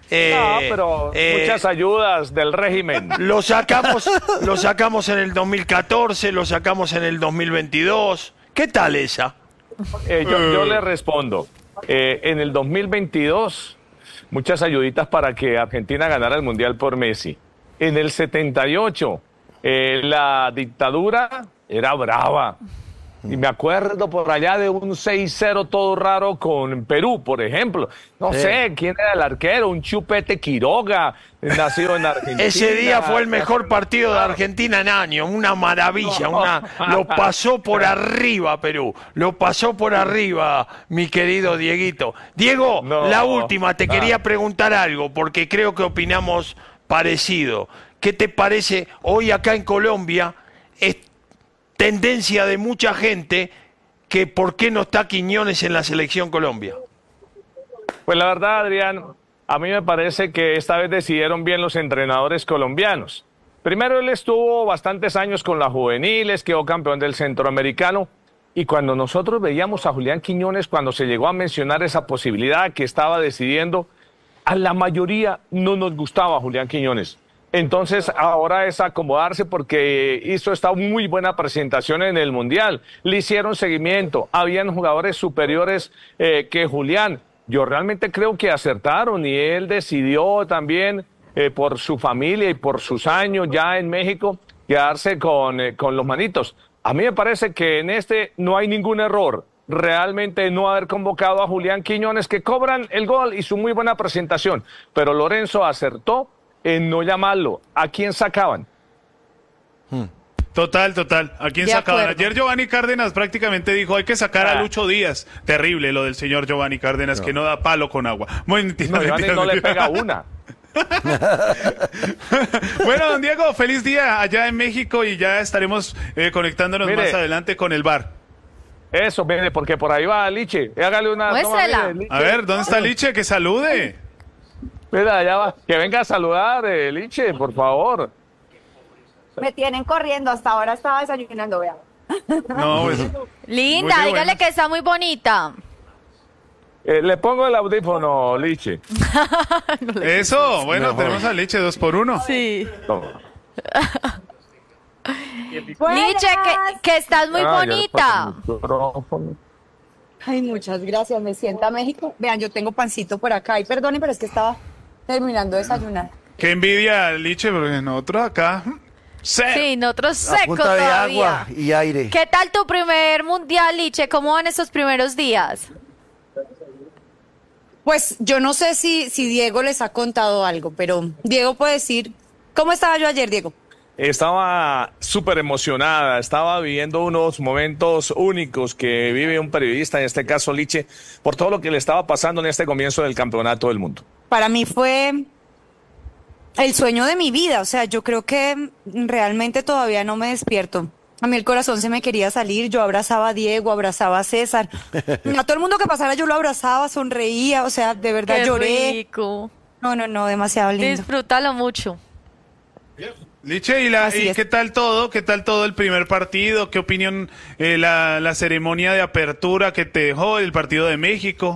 Eh, No, pero eh, muchas ayudas del régimen. Lo sacamos, lo sacamos en el dos mil catorce, lo sacamos en el dos mil veintidós. ¿Qué tal esa? Eh, yo, yo le respondo. Eh, en el dos mil veintidós, muchas ayuditas para que Argentina ganara el Mundial por Messi. En el setenta y ocho, eh, la dictadura era brava. Y me acuerdo por allá de un seis cero todo raro con Perú, por ejemplo. No Sí. sé quién era el arquero, un Chupete Quiroga, nacido en Argentina. Ese día fue el mejor partido de Argentina en años, una maravilla, una, lo pasó por arriba Perú, lo pasó por arriba, mi querido Dieguito. Diego, No. la última, te Ah. quería preguntar algo, porque creo que opinamos parecido. ¿Qué te parece hoy acá en Colombia? Es tendencia de mucha gente que por qué no está Quiñones en la selección Colombia. Pues la verdad, Adrián, a mí me parece que esta vez decidieron bien los entrenadores colombianos. Primero, él estuvo bastantes años con las juveniles, quedó campeón del centroamericano. Y cuando nosotros veíamos a Julián Quiñones, cuando se llegó a mencionar esa posibilidad que estaba decidiendo, a la mayoría no nos gustaba Julián Quiñones. Entonces ahora es acomodarse porque hizo esta muy buena presentación en el Mundial. Le hicieron seguimiento, habían jugadores superiores eh, que Julián. Yo realmente creo que acertaron y él decidió también eh, por su familia y por sus años ya en México quedarse con, eh, con los manitos. A mí me parece que en este no hay ningún error. Realmente no haber convocado a Julián Quiñones, que cobran el gol y su muy buena presentación. Pero Lorenzo acertó en no llamarlo. ¿A quién sacaban? Total, total. ¿A quién De sacaban? acuerdo. Ayer Giovanni Cárdenas prácticamente dijo, hay que sacar a Ah. Lucho Díaz. Terrible lo del señor Giovanni Cárdenas, que no da palo con agua. Muy mentira, No, Giovanni mentira, no le mentira. pega una. Bueno, don Diego, feliz día allá en México y ya estaremos eh, conectándonos Mire. más adelante con el bar. Eso, mire, porque por ahí va Liche. Hágale una toma, Muéstrela. mire, Liche. A ver, ¿dónde está Liche? Que salude. Mira, allá va. Que venga a saludar, eh, Liche, por favor. Me tienen corriendo, hasta ahora estaba desayunando, vea. No, pues, Linda, Muy dígale buenas. que está muy bonita. Eh, le pongo el audífono, Liche. eso, bueno, tenemos a Liche dos por uno. Sí. Toma. Liche, que, que estás muy Ah, ya le bonita. paso el micrófono. Ay, muchas gracias, me sienta México. Vean, yo tengo pancito por acá. Y perdonen, pero es que estaba terminando de desayunar. Qué envidia, Liche, porque nosotros acá... Sí. Sí, nosotros A secos punta de todavía. agua y aire. ¿Qué tal tu primer mundial, Liche? ¿Cómo van estos primeros días? Pues yo no sé si, si Diego les ha contado algo, pero Diego puede decir, ¿cómo estaba yo ayer, Diego? Estaba súper emocionada, estaba viviendo unos momentos únicos que vive un periodista, en este caso Liche, por todo lo que le estaba pasando en este comienzo del campeonato del mundo. Para mí fue el sueño de mi vida, o sea, yo creo que realmente todavía no me despierto. A mí el corazón se me quería salir, yo abrazaba a Diego, abrazaba a César. A todo el mundo que pasara yo lo abrazaba, sonreía, o sea, de verdad Qué lloré. rico. No, no, no, demasiado lindo. Disfrútalo mucho. Liche, ¿y, la, Así y es. qué tal todo? ¿Qué tal todo el primer partido? ¿Qué opinión eh, la, la ceremonia de apertura que te dejó el partido de México?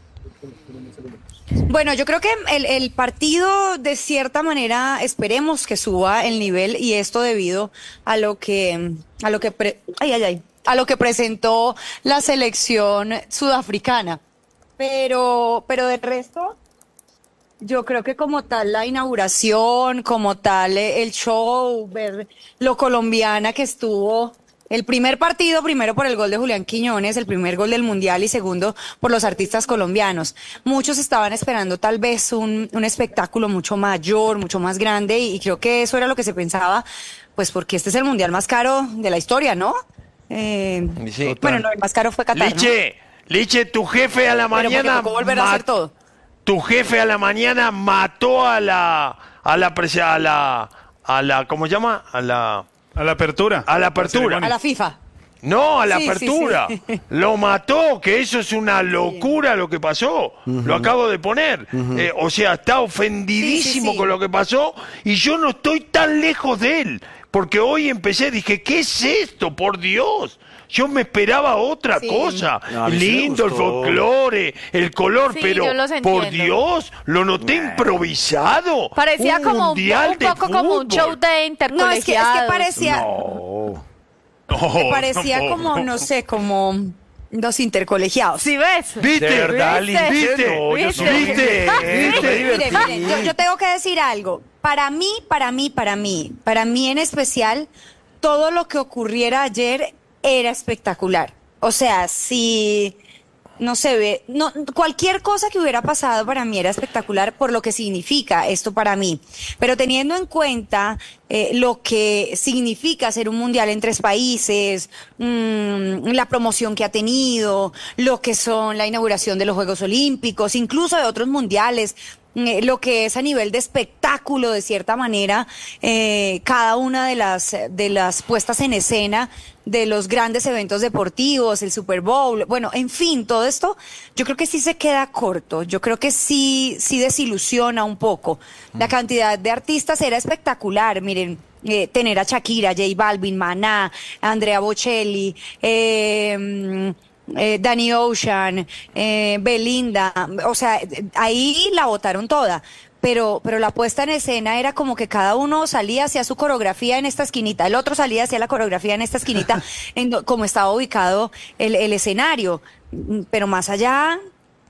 Bueno, yo creo que el, el partido de cierta manera esperemos que suba el nivel y esto debido a lo que a lo que pre- ay ay ay a lo que presentó la selección sudafricana. Pero pero del resto yo creo que como tal la inauguración, como tal eh, el show, ver lo colombiana que estuvo. El primer partido, primero por el gol de Julián Quiñones, el primer gol del Mundial y segundo por los artistas colombianos. Muchos estaban esperando tal vez un, un espectáculo mucho mayor, mucho más grande y, y creo que eso era lo que se pensaba, pues porque este es el Mundial más caro de la historia, ¿no? Eh, Sí. bueno, no, el más caro fue Qatar, ¿no? Liche, Liche, tu jefe a la Pero porque mañana... tocó volver a ma- hacer todo. Tu jefe a la mañana mató a la... A la... prese- A la, a la ¿cómo se llama? A la... A la apertura. A la apertura. A la FIFA. No, a la Sí, sí, apertura. sí. Lo mató, que eso es una locura lo que pasó. Lo acabo de poner. Eh, o sea, está ofendidísimo Sí, sí, sí. con lo que pasó y yo no estoy tan lejos de él. Porque hoy empecé, dije, ¿qué es esto? Por Dios. Yo me esperaba otra Sí. cosa. No, a mí sí me Lindo el gustó. folclore, el color, Sí, pero yo los por entiendo. Dios, lo noté improvisado. Parecía un como un, mundial un de poco como un fútbol. show de No, es que, es intercolegiados. que parecía, No. me parecía no. como, no sé, como los intercolegiados. ¿Sí ves? ¿Viste? De verdad, ¿Viste? Lince, ¿Viste? no, yo sí ¿Viste? me ¿Viste? divertí. Mire, mire, yo, yo tengo que decir algo. Para mí, para mí, para mí, para mí en especial, todo lo que ocurriera ayer era espectacular. O sea, si no se ve, no, cualquier cosa que hubiera pasado para mí era espectacular por lo que significa esto para mí. Pero teniendo en cuenta eh, lo que significa ser un mundial en tres países, mmm, la promoción que ha tenido, lo que son la inauguración de los Juegos Olímpicos, incluso de otros mundiales, eh, lo que es a nivel de espectáculo, de cierta manera, eh, cada una de las, de las puestas en escena de los grandes eventos deportivos, el Super Bowl, bueno, en fin, todo esto, yo creo que sí se queda corto, yo creo que sí, sí desilusiona un poco. La cantidad de artistas era espectacular, miren, eh, tener a Shakira, J Balvin, Maná, Andrea Bocelli, eh, eh, Danny Ocean, eh, Belinda, o sea, ahí la botaron toda. Pero, pero la puesta en escena era como que cada uno salía hacia su coreografía en esta esquinita, el otro salía hacia la coreografía en esta esquinita, en do- como estaba ubicado el, el escenario. Pero más allá,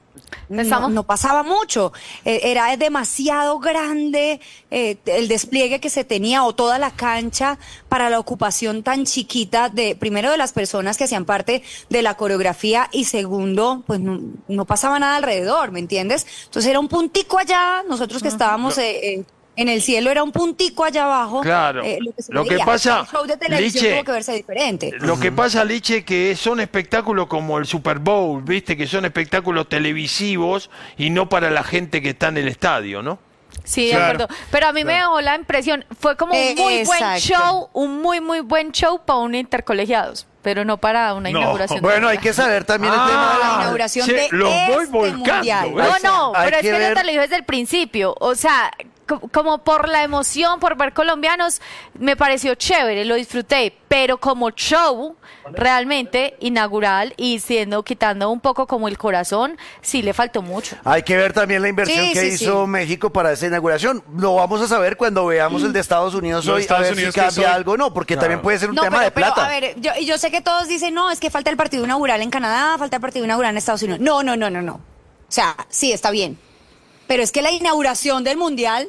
no, Estamos- no pasaba mucho. Eh, era demasiado grande eh, el despliegue que se tenía o toda la cancha para la ocupación tan chiquita de, primero, de las personas que hacían parte de la coreografía y segundo, pues no, no pasaba nada alrededor, ¿me entiendes? Entonces era un puntico allá, nosotros que estábamos eh, eh, en el cielo era un puntico allá abajo. Claro. eh, lo que, se Lo que veía. pasa, El show de televisión Liche, tuvo que verse diferente. Lo que pasa, Liche, que son espectáculos como el Super Bowl, viste, que son espectáculos televisivos y no para la gente que está en el estadio, ¿no? Sí, de Claro. acuerdo. Pero a mí me dejó la impresión, fue como un muy buen Exacto. show, un muy, muy buen show para un intercolegiados, pero no para una No. inauguración. Bueno, hay que saber también el tema de la la... inauguración che, de los voy este volcando, mundial. ¿ves? No, no, Hay pero es que que ver- no te lo dije desde el principio. O sea, co- como por la emoción, por ver colombianos, me pareció chévere, lo disfruté. Pero como show, realmente inaugural y siendo, quitando un poco como el corazón, sí le faltó mucho. Hay que ver también la inversión Sí, que sí, hizo sí. México para esa inauguración. Lo vamos a saber cuando veamos el de Estados Unidos Los hoy, Estados a ver Unidos si que cambia son- algo o no, porque también puede ser un No, tema pero, de pero, plata. a ver, yo, yo sé que todos dicen, no, es que falta el partido inaugural en Canadá, falta el partido inaugural en Estados Unidos. No, no, no, no, no. O sea, sí, está bien. Pero es que la inauguración del mundial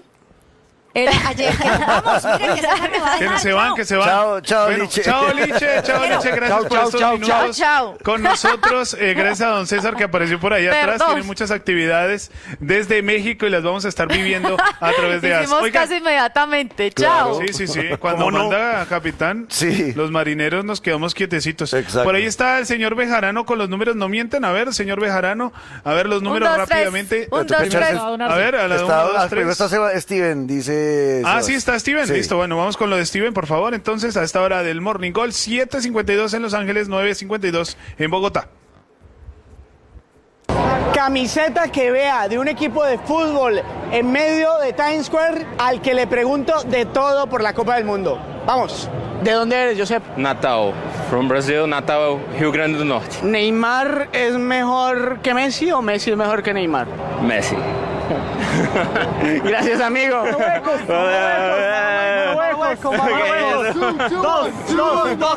era ayer. Que nos vamos, miren, que se me va de Que mal, se van, chao. que se van. Chao, chao, Bueno, Liche. Chao, Liche. Chao, Pero- Liche. Gracias Chao, por chao, estos chao, minutos chao. con nosotros. Eh, gracias a don César que apareció por ahí atrás. Perdón. Tiene muchas actividades desde México y las vamos a estar viviendo a través de A S. Hicimos Oigan, casi inmediatamente. Claro. Chao. sí, sí, sí. Cuando ¿Cómo no? manda capitán, Sí. los marineros nos quedamos quietecitos. Exacto. Por ahí está el señor Bejarano con los números. No mienten. A ver, señor Bejarano. A ver los números dos, tres. rápidamente. Un, Te toca dos, echarse- tres. A ver, a la de Está, uno, dos, ah, primero tres. está Seba- Steven, dice... Ah, Sebas. sí, está Steven. Sí. Listo, bueno, vamos con lo de Steven, por favor. Entonces, a esta hora del Morning Call, siete cincuenta y dos en Los Ángeles, nueve cincuenta y dos en Bogotá. Camiseta que vea de un equipo de fútbol en medio de Times Square al que le pregunto de todo por la Copa del Mundo. Vamos, ¿de dónde eres, Josep? Natal, from Brazil, Natal, Rio Grande do Norte. ¿Neymar es mejor que Messi o Messi es mejor que Neymar? Messi. Gracias, amigo. Dos, dos, dos,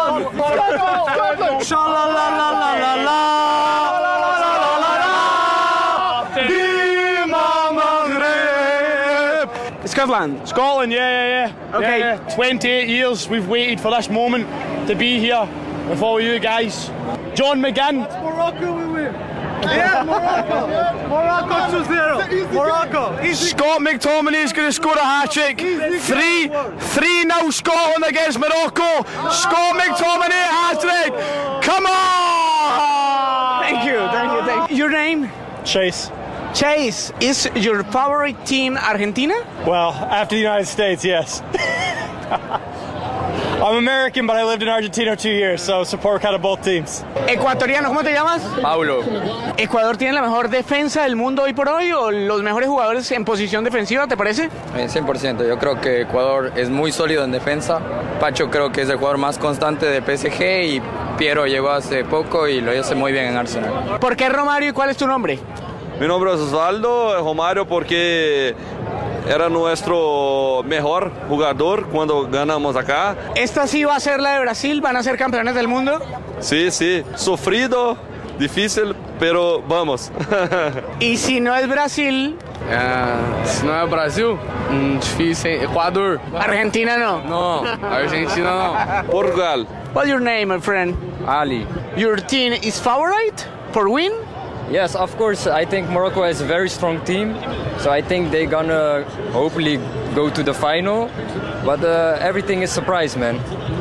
Scotland. Scotland, yeah, yeah, yeah. Okay. Yeah, yeah. twenty-eight years we've waited for this moment to be here with all you guys. John McGinn. That's Morocco we win. Yeah, Morocco. Morocco two zero. Morocco. Scott McTominay is going to score a hat-trick. Three, three now Scotland against Morocco. Scott McTominay hat-trick. Come on! Thank you, thank you, thank you. Your name? Chase. Chase, is your favorite team Argentina? Well, after the United States, yes. I'm American, but I lived in Argentina two years, so support kind of both teams. Ecuatoriano, ¿cómo te llamas? Paulo. ¿Ecuador tiene la mejor defensa del mundo hoy por hoy o los mejores jugadores en posición defensiva, te parece? Eh, cien por ciento. Yo creo que Ecuador es muy sólido en defensa. Pacho creo que es el jugador más constante de P S G y Piero llegó hace poco y lo hace muy bien en Arsenal. ¿Por qué Romario y cuál es tu nombre? Mi nombre es Osvaldo Romario porque era nuestro mejor jugador cuando ganamos acá. ¿Esta sí va a ser la de Brasil? ¿Van a ser campeones del mundo? Sí, sí, sufrido, difícil, pero vamos. ¿Y si no es Brasil? Uh, se no es Brasil, mm, difícil. Ecuador. Argentina no. No, Argentina no. Portugal. What's your name, my friend? Ali. Your team is favorite for win? Yes, of course. I think Morocco is a very strong team, so I think they're gonna hopefully go to the final. But uh, everything is surprise, man.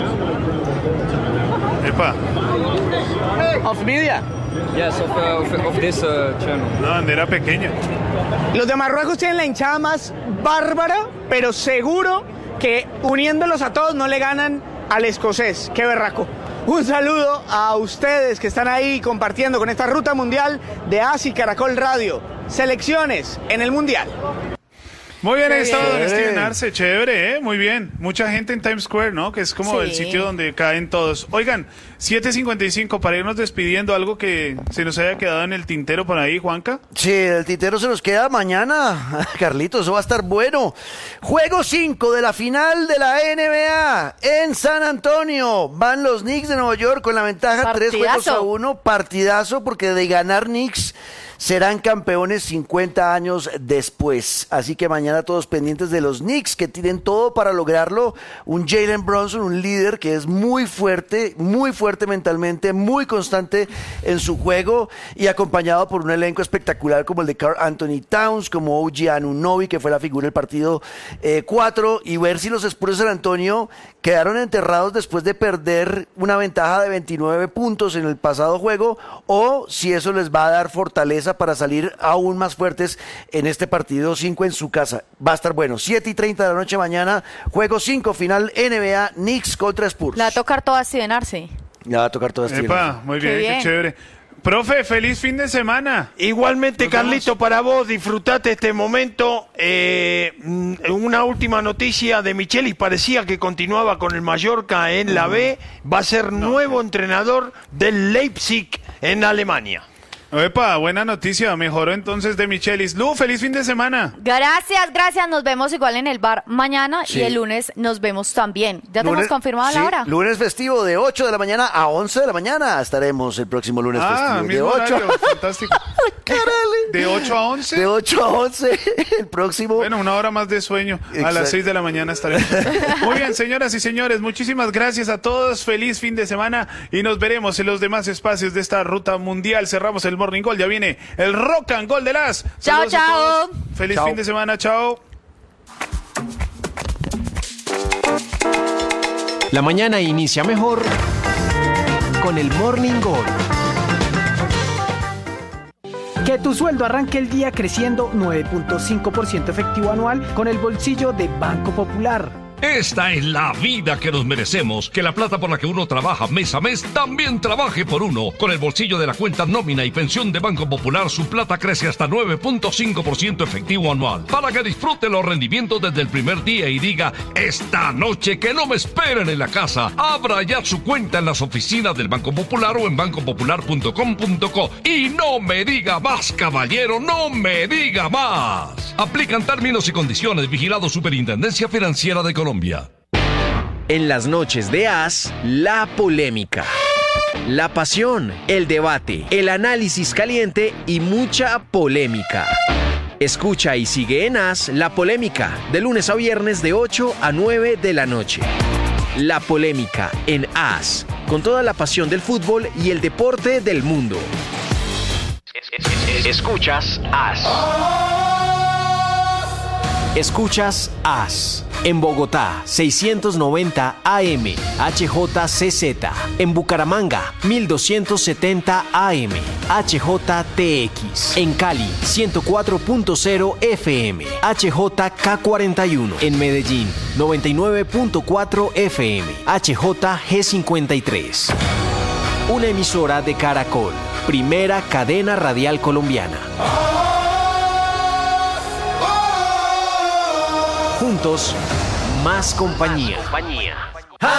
Epa. Of media. Yes, of, uh, of, of this uh, channel. No, bandera pequeña. Los de Marruecos tienen la hinchada más bárbara, pero seguro que uniéndolos a todos no le ganan al escocés. ¡Qué berraco! Un saludo a ustedes que están ahí compartiendo con esta ruta mundial de A S I Caracol Radio. Selecciones en el mundial. Muy bien, Qué ahí estaba bien. don Steven Arce, chévere, ¿eh? Muy bien. Mucha gente en Times Square, ¿no? Que es como Sí. el sitio donde caen todos. Oigan, siete cincuenta y cinco, para irnos despidiendo, algo que se nos haya quedado en el tintero por ahí, Juanca. Sí, el tintero se nos queda mañana. Carlitos, eso va a estar bueno. Juego cinco de la final de la N B A en San Antonio. Van los Knicks de Nueva York con la ventaja tres juegos a uno. Partidazo, porque de ganar Knicks serán campeones cincuenta años después. Así que mañana todos pendientes de los Knicks, que tienen todo para lograrlo. Un Jalen Brunson, un líder que es muy fuerte, muy fuerte mentalmente, muy constante en su juego, y acompañado por un elenco espectacular como el de Karl Anthony Towns, como O G Anunoby, que fue la figura del partido cuatro, y ver si los Spurs de San Antonio quedaron enterrados después de perder una ventaja de veintinueve puntos en el pasado juego, o si eso les va a dar fortaleza para salir aún más fuertes en este partido cinco en su casa. Va a estar bueno. siete y treinta de la noche mañana, juego cinco, final N B A, Knicks contra Spurs. Le va a tocar todo a Steven Arce. Le va a tocar todas. Epa, muy bien, Qué qué, bien. chévere. Profe, feliz fin de semana. Igualmente, Nos Carlito, vemos. para vos, disfrutate este momento. Eh, mm, una última noticia de Michelis, parecía que continuaba con el Mallorca en la B, va a ser nuevo entrenador del Leipzig en Alemania. Epa, buena noticia, mejoró entonces de Michelis. Lu, feliz fin de semana. Gracias, gracias. Nos vemos igual en el bar mañana Sí. y el lunes nos vemos también. ¿Ya tenemos Lunes- confirmada sí, la hora? Lunes festivo de ocho de la mañana a once de la mañana. Estaremos el próximo lunes Ah, festivo. De mismo ocho, horario, fantástico. ¿De ocho a once? de ocho a once el próximo. Bueno, una hora más de sueño. A Exacto. las seis de la mañana estaremos. Muy bien, señoras y señores, muchísimas gracias a todos. Feliz fin de semana y nos veremos en los demás espacios de esta ruta mundial. Cerramos el Morning Gold. Ya viene el Rock and Gold de las. Chao, Saludos a chao. todos. Feliz Chao. fin de semana. Chao. La mañana inicia mejor con el Morning Gold. Que tu sueldo arranque el día creciendo nueve punto cinco por ciento efectivo anual con el bolsillo de Banco Popular. Esta es la vida que nos merecemos. Que la plata por la que uno trabaja mes a mes también trabaje por uno. Con el bolsillo de la cuenta nómina y pensión de Banco Popular, su plata crece hasta nueve punto cinco por ciento efectivo anual. Para que disfrute los rendimientos desde el primer día y diga, esta noche que no me esperen en la casa. Abra ya su cuenta en las oficinas del Banco Popular o en banco popular punto com punto co. Y no me diga más, caballero, no me diga más. Aplican términos y condiciones. Vigilado Superintendencia Financiera de Colombia. En las noches de As, la polémica, la pasión, el debate, el análisis caliente y mucha polémica. Escucha y sigue en As la polémica, de lunes a viernes de ocho a nueve de la noche. La polémica en As, con toda la pasión del fútbol y el deporte del mundo. Escuchas As. Escuchas As. En Bogotá, seiscientos noventa A M, H J C Z. En Bucaramanga, mil doscientos setenta A M, H J T X. En Cali, ciento cuatro punto cero F M, H J K cuarenta y uno. En Medellín, noventa y nueve punto cuatro F M, H J G cincuenta y tres. Una emisora de Caracol, primera cadena radial colombiana. Juntos, más compañía.